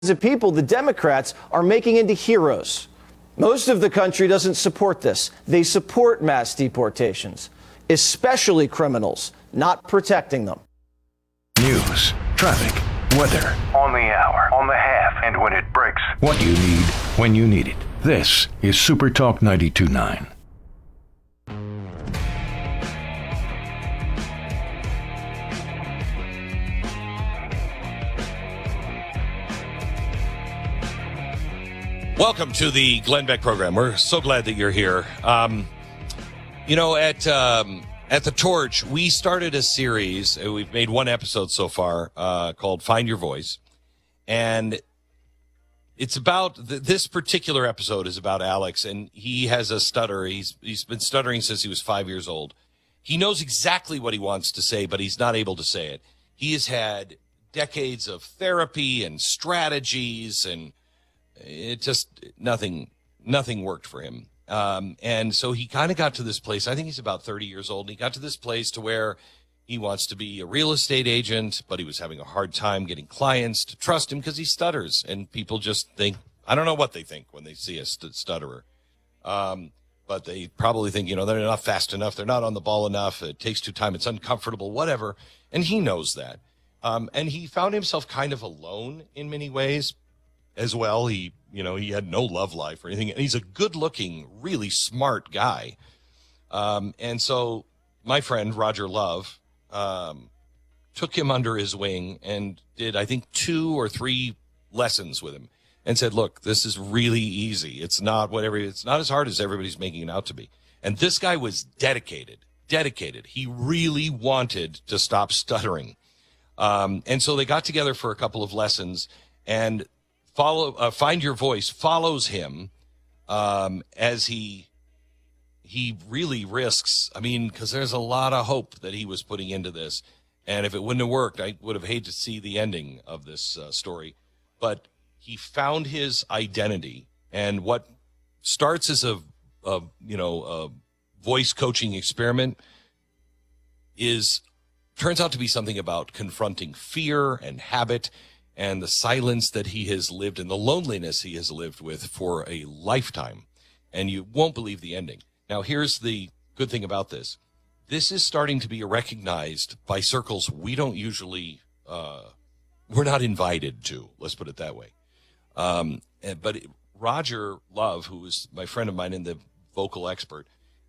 of people the Democrats are making into heroes. Most of the country doesn't support this. They support mass deportations, especially criminals, not protecting them. News, traffic, weather. On the hour, on the half, and when it breaks. What you need, when you need it. This is Super Talk 92.9. Welcome to the Glenn Beck program. We're so glad that you're here. At The Torch, we started a series. We've made one episode so far called Find Your Voice. And it's about, this particular episode is about Alex, and he has a stutter. He's been stuttering since he was 5 years old. He knows exactly what he wants to say, but he's not able to say it. He has had decades of therapy and strategies, and it just, nothing worked for him. And so he kind of got to this place. I think he's about 30 years old. And he got to this place to where he wants to be a real estate agent, but he was having a hard time getting clients to trust him because he stutters. And people just think, I don't know what they think when they see a stutterer. But they probably think, they're not fast enough. They're not on the ball enough. It takes too time. It's uncomfortable, whatever. And he knows that. And he found himself kind of alone in many ways as well. He had no love life or anything. And he's a good-looking, really smart guy. And so my friend, Roger Love, took him under his wing and did, I think, 2 or 3 lessons with him and said, look, this is really easy. It's not as hard as everybody's making it out to be. And this guy was dedicated. He really wanted to stop stuttering. And so they got together for a couple of lessons, and Find Your Voice follows him as he really risks, because there's a lot of hope that he was putting into this. And if it wouldn't have worked, I would have hated to see the ending of this story. But he found his identity, and what starts as a voice coaching experiment turns out to be something about confronting fear and habit and the silence that he has lived and the loneliness he has lived with for a lifetime. And you won't believe the ending. Now, here's the good thing about this. This is starting to be recognized by circles we don't usually, we're not invited to, let's put it that way. But Roger Love, who is my friend of mine and the vocal expert,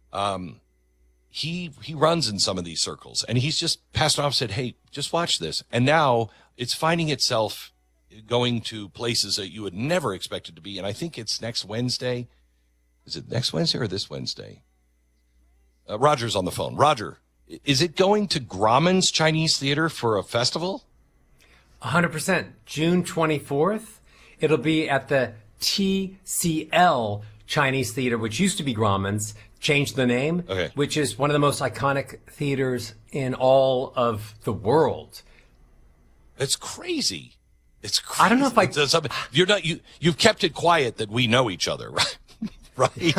he runs in some of these circles, and he's just passed off, said, hey, just watch this. And now it's finding itself going to places that you would never expect it to be. And I think it's next Wednesday. Is it next Wednesday or this Wednesday? Roger's on the phone. Roger, is it going to Grauman's Chinese Theater for a festival? 100%. June 24th. It'll be at the TCL Chinese Theater, which used to be Grauman's, changed the name, okay, which is one of the most iconic theaters in all of the world. It's crazy. It's crazy. I don't know if you've kept it quiet that we know each other, right? Right.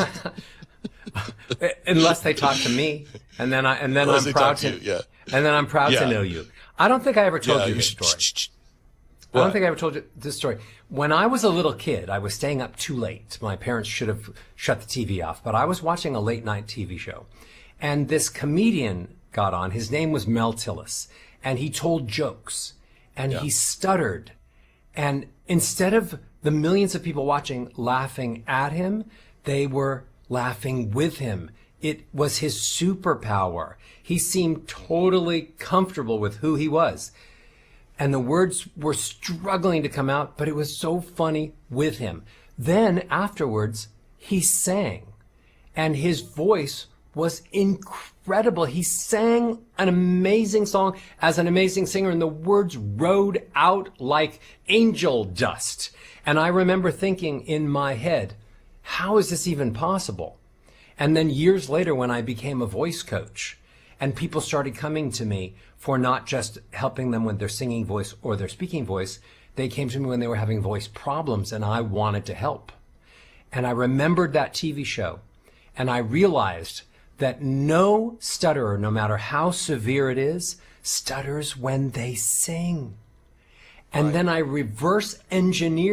Unless they talk to me, and then I'm proud to know you. I don't think I ever told you this story. I don't think I ever told you this story. When I was a little kid, I was staying up too late. My parents should have shut the TV off, but I was watching a late night TV show, and this comedian got on. His name was Mel Tillis, and he told jokes, and he stuttered. And instead of the millions of people watching laughing at him, they were laughing with him. It was his superpower. He seemed totally comfortable with who he was. And the words were struggling to come out, but it was so funny with him. Then afterwards, he sang, and his voice was incredible. He sang an amazing song as an amazing singer, and the words rode out like angel dust. And I remember thinking in my head, how is this even possible? And then years later, when I became a voice coach, and people started coming to me for not just helping them with their singing voice or their speaking voice, they came to me when they were having voice problems, and I wanted to help. And I remembered that TV show, and I realized that no stutterer, no matter how severe it is, stutters when they sing. And then I reverse engineered